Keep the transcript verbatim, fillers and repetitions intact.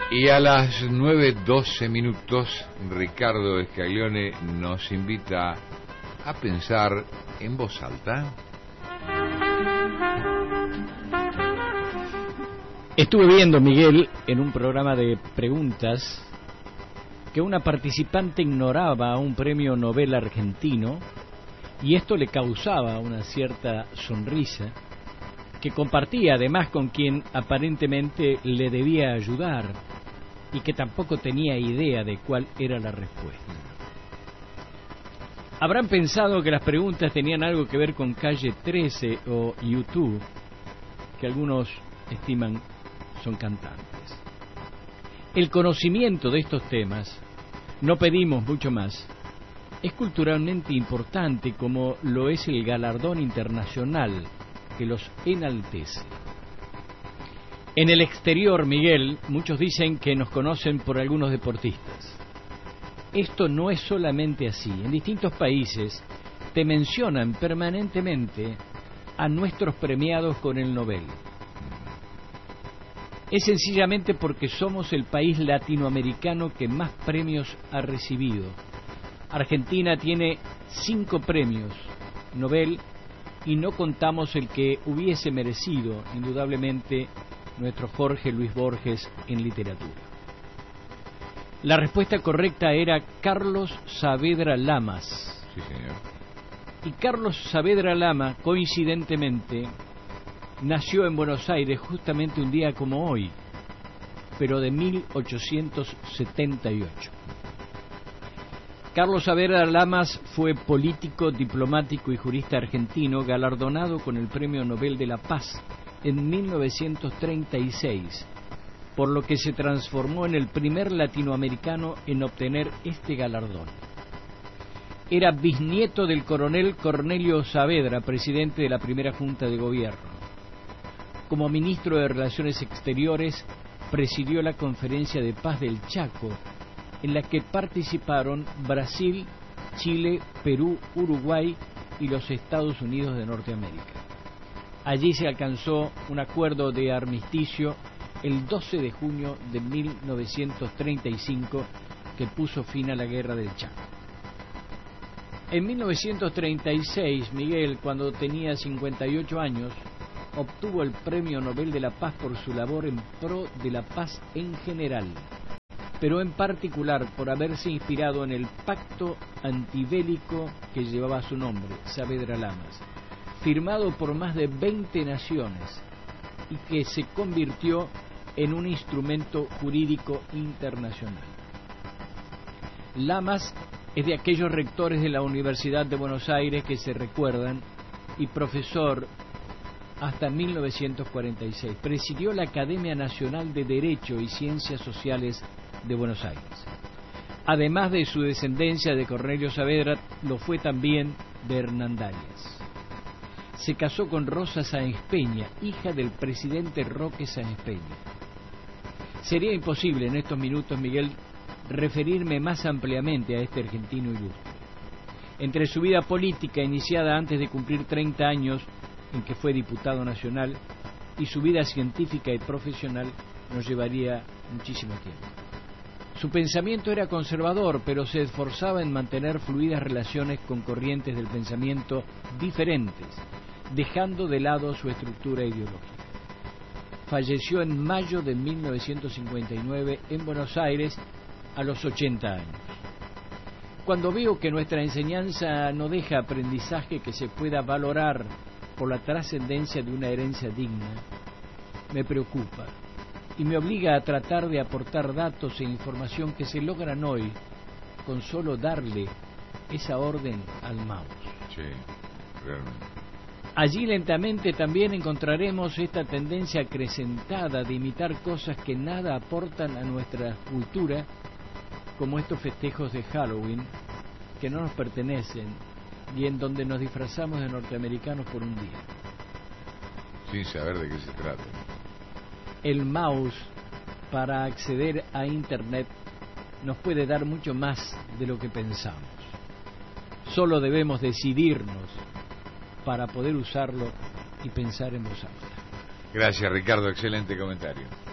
Y a las nueve doce minutos, Ricardo Scaglione nos invita a pensar en voz alta. Estuve viendo, Miguel, en un programa de preguntas, que una participante ignoraba un premio Nobel argentino y esto le causaba una cierta sonrisa, que compartía además con quien aparentemente le debía ayudar y que tampoco tenía idea de cuál era la respuesta. Habrán pensado que las preguntas tenían algo que ver con Calle trece o YouTube, que algunos estiman son cantantes. El conocimiento de estos temas, no pedimos mucho más, es culturalmente importante como lo es el galardón internacional que los enaltece. En el exterior, Miguel, muchos dicen que nos conocen por algunos deportistas. Esto no es solamente así. En distintos países te mencionan permanentemente a nuestros premiados con el Nobel. Es sencillamente porque somos el país latinoamericano que más premios ha recibido. Argentina tiene cinco premios Nobel y no contamos el que hubiese merecido, indudablemente, nuestro Jorge Luis Borges en literatura. La respuesta correcta era Carlos Saavedra Lamas. Sí, señor. Y Carlos Saavedra Lama, coincidentemente, nació en Buenos Aires justamente un día como hoy, pero de mil ochocientos setenta y ocho. Carlos Saavedra Lamas fue político, diplomático y jurista argentino, galardonado con el Premio Nobel de la Paz en mil novecientos treinta y seis, por lo que se transformó en el primer latinoamericano en obtener este galardón. Era bisnieto del coronel Cornelio Saavedra, presidente de la primera Junta de Gobierno. Como ministro de Relaciones Exteriores, presidió la Conferencia de Paz del Chaco, en la que participaron Brasil, Chile, Perú, Uruguay y los Estados Unidos de Norteamérica. Allí se alcanzó un acuerdo de armisticio el doce de junio de mil novecientos treinta y cinco que puso fin a la Guerra del Chaco. En mil novecientos treinta y seis, Miguel, cuando tenía cincuenta y ocho años, obtuvo el Premio Nobel de la Paz por su labor en pro de la paz en general, pero en particular por haberse inspirado en el pacto antibélico que llevaba su nombre, Saavedra Lamas, firmado por más de veinte naciones y que se convirtió en un instrumento jurídico internacional. Lamas es de aquellos rectores de la Universidad de Buenos Aires que se recuerdan y profesor hasta mil novecientos cuarenta y seis. Presidió la Academia Nacional de Derecho y Ciencias Sociales de Buenos Aires. Además de su descendencia de Cornelio Saavedra, lo fue también de Hernandarias. Se casó con Rosa Sáenz Peña, hija del presidente Roque Sáenz Peña. Sería imposible en estos minutos, Miguel, referirme más ampliamente a este argentino ilustre. Entre su vida política iniciada antes de cumplir treinta años, en que fue diputado nacional, y su vida científica y profesional, nos llevaría muchísimo tiempo. Su pensamiento era conservador, pero se esforzaba en mantener fluidas relaciones con corrientes del pensamiento diferentes, dejando de lado su estructura ideológica. Falleció en mayo de mil novecientos cincuenta y nueve en Buenos Aires a los ochenta años. Cuando veo que nuestra enseñanza no deja aprendizaje que se pueda valorar por la trascendencia de una herencia digna, me preocupa y me obliga a tratar de aportar datos e información que se logran hoy con solo darle esa orden al mouse. Sí, realmente. Allí lentamente también encontraremos esta tendencia acrecentada de imitar cosas que nada aportan a nuestra cultura, como estos festejos de Halloween que no nos pertenecen y en donde nos disfrazamos de norteamericanos por un día. Sin saber de qué se trata. El mouse, para acceder a Internet, nos puede dar mucho más de lo que pensamos. Solo debemos decidirnos para poder usarlo y pensar en voz alta. Gracias, Ricardo, excelente comentario.